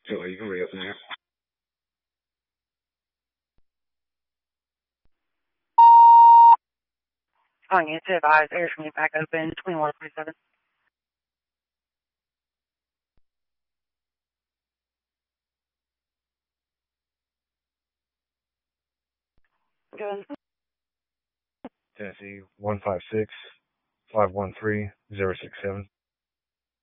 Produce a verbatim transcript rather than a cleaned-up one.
So you can reopen there. Calling you to advise air from back open twenty-one forty-seven. Good. Tennessee one five six five one three zero six seven.